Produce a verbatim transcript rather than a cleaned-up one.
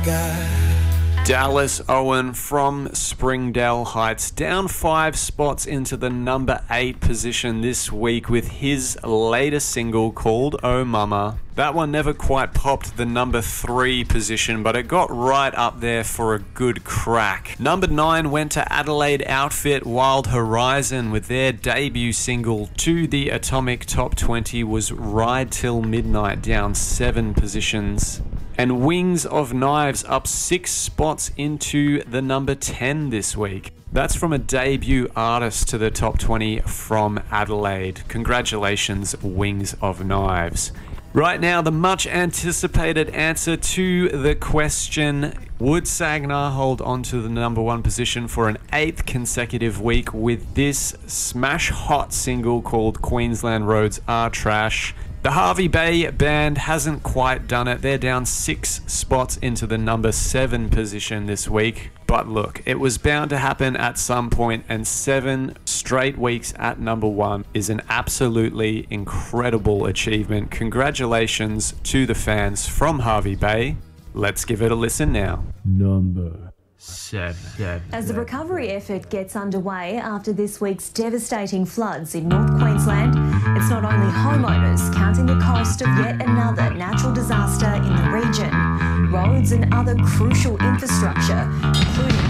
Dallas Owen from Springdale Heights, down five spots into the number eight position this week with his latest single called Oh Mama. That one never quite popped the number three position, but it got right up there for a good crack. Number nine went to Adelaide outfit Wild Horizon with their debut single to the Atomic Top twenty was Ride Till Midnight, down seven positions. And Wings of Knives up six spots into the number ten this week. That's from a debut artist to the top twenty from Adelaide. Congratulations, Wings of Knives. Right now, the much anticipated answer to the question, would Sagnar hold on to the number one position for an eighth consecutive week with this smash hot single called Queensland Roads Are Trash? The Hervey Bay Band hasn't quite done it. They're down six spots into the number seven position this week. But look, it was bound to happen at some point, and seven straight weeks at number one is an absolutely incredible achievement. Congratulations to the fans from Hervey Bay. Let's give it a listen now. Number seven. As the recovery effort gets underway after this week's devastating floods in North Queensland, it's not only homeowners counting the cost of yet another natural disaster in the region. Roads and other crucial infrastructure, including